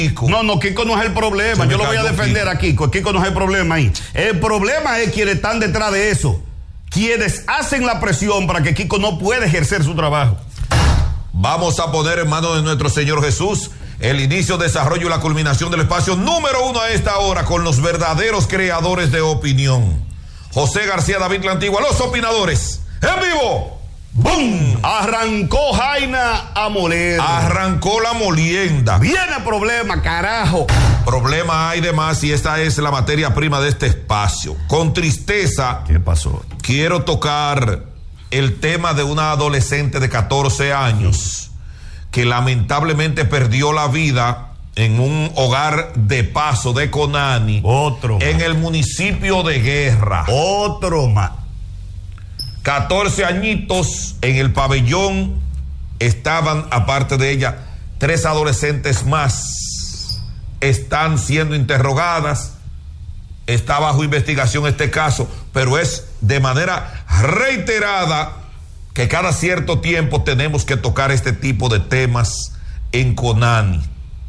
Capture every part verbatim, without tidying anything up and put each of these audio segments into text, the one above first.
Kiko. No, no, Kiko no es el problema. Yo lo voy a defender Kiko. a Kiko. Kiko no es el problema ahí. El problema es quienes están detrás de eso. Quienes hacen la presión para que Kiko no pueda ejercer su trabajo. Vamos a poner en manos de nuestro Señor Jesús el inicio, desarrollo y la culminación del espacio número uno a esta hora con los verdaderos creadores de opinión. José García, David La Antigua, los opinadores. En vivo. ¡Bum! Arrancó Jaina a moler. Arrancó la molienda. Viene problema, carajo. Problema hay de más y esta es la materia prima de este espacio. Con tristeza. ¿Qué pasó? Quiero tocar el tema de una adolescente de catorce años que lamentablemente perdió la vida en un hogar de paso de Conani. Otro más. En el municipio de Guerra. Otro más. catorce añitos en el pabellón estaban, aparte de ella, tres adolescentes más. Están siendo interrogadas. Está bajo investigación este caso, pero es de manera reiterada que cada cierto tiempo tenemos que tocar este tipo de temas en Conani.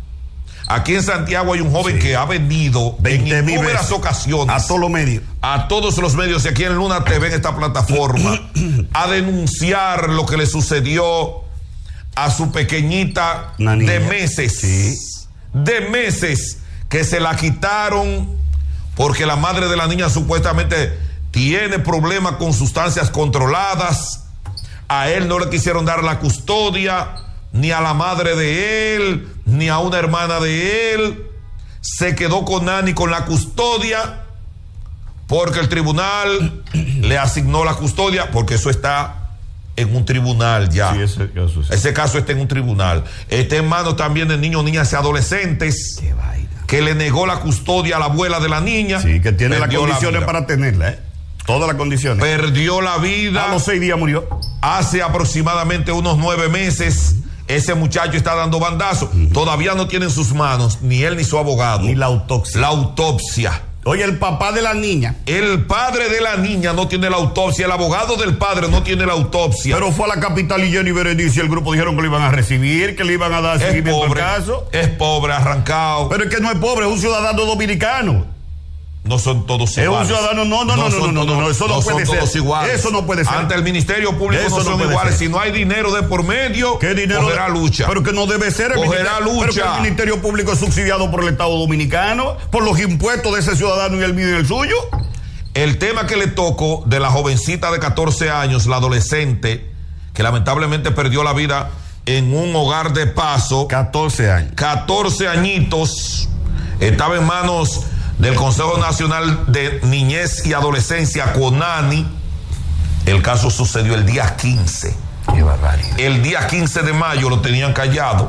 Aquí en Santiago hay un joven sí. que ha venido en innumerables ocasiones a todos los medios, a todos los medios y aquí en Luna T V, en esta plataforma, a denunciar lo que le sucedió a su pequeñita de meses, sí. de meses, que se la quitaron porque la madre de la niña supuestamente tiene problemas con sustancias controladas. A él no le quisieron dar la custodia, ni a la madre de él, ni a una hermana de él. Se quedó con Nani con la custodia porque el tribunal le asignó la custodia, porque eso está en un tribunal ya. Sí, ese caso, sí. Ese caso está en un tribunal. Está en manos también de niños, niñas y adolescentes. Qué vaina. Que le negó la custodia a la abuela de la niña. Sí, que tiene las condiciones la para tenerla, ¿eh? Todas las condiciones. Perdió la vida. A los seis días murió. Hace aproximadamente unos nueve meses. Ese muchacho está dando bandazos. Uh-huh. Todavía no tiene en sus manos ni él ni su abogado. Ni la autopsia. La autopsia. Oye, el papá de la niña. El padre de la niña no tiene la autopsia. El abogado del padre no tiene la autopsia. Pero fue a la capital y Jenny Berenice y el grupo dijeron que lo iban a recibir, que le iban a dar es seguimiento pobre, al caso. Es pobre, arrancado. Pero es que no es pobre, es un ciudadano dominicano. No son todos iguales. Es un ciudadano, no, no, no, no, no, no, no, no, eso no, no puede son ser. Todos iguales. Eso no puede ser. Ante el Ministerio Público eso no son no iguales. Ser. Si no hay dinero de por medio, ¿qué dinero? cogerá lucha. Pero que no debe ser. El cogerá lucha. Pero que el Ministerio Público es subsidiado por el Estado Dominicano, por los impuestos de ese ciudadano y el mío y el suyo. El tema que le tocó de la jovencita de catorce años, la adolescente, que lamentablemente perdió la vida en un hogar de paso. catorce años. catorce añitos. Estaba en manos del Consejo Nacional de Niñez y Adolescencia, CONANI. El caso sucedió el día quince. Qué barbaridad. El día quince de mayo lo tenían callado.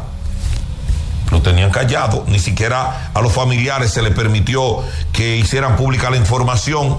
Lo tenían callado. Ni siquiera a los familiares se les permitió que hicieran pública la información.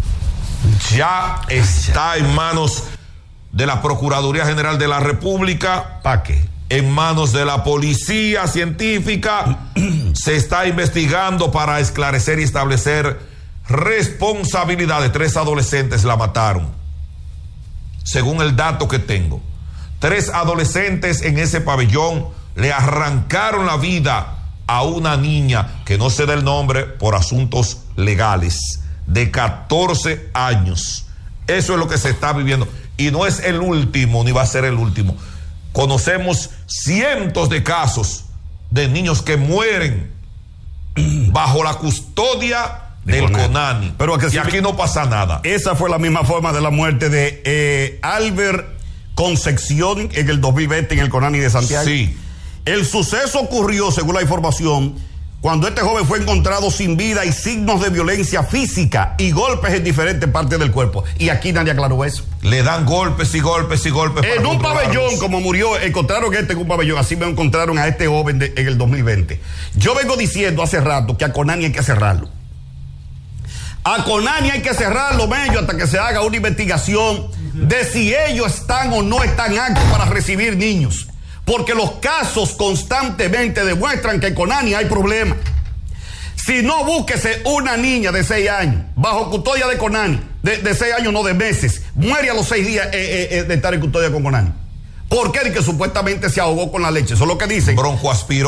Ya está en manos de la Procuraduría General de la República. ¿Para qué? En manos de la Policía Científica. Se está investigando para esclarecer y establecer responsabilidades. Tres adolescentes la mataron, según el dato que tengo. Tres adolescentes en ese pabellón le arrancaron la vida a una niña que no se da el nombre por asuntos legales, de catorce años. Eso es lo que se está viviendo y no es el último ni va a ser el último. Conocemos cientos de casos de niños que mueren bajo la custodia de del Conani. Conani. Pero y aquí no pasa nada. Esa fue la misma forma de la muerte de eh, Albert Concepción en el dos mil veinte en el Conani de Santiago. Sí. El suceso ocurrió, según la información, cuando este joven fue encontrado sin vida y signos de violencia física y golpes en diferentes partes del cuerpo. Y aquí nadie aclaró eso. Le dan golpes y golpes y golpes. En un pabellón, como murió, encontraron este en un pabellón, así me encontraron a este joven de, en el dos mil veinte. Yo vengo diciendo hace rato que a Conani hay que cerrarlo. A Conani hay que cerrarlo, Mello, hasta que se haga una investigación de si ellos están o no están aptos para recibir niños. Porque los casos constantemente demuestran que en Conani hay problemas. Si no, búsquese una niña de seis años, bajo custodia de Conani, de, de seis años, no de meses, muere a los seis días eh, eh, eh, de estar en custodia con Conani. ¿Por qué? De que supuestamente se ahogó con la leche. Eso es lo que dicen. Broncoaspiró.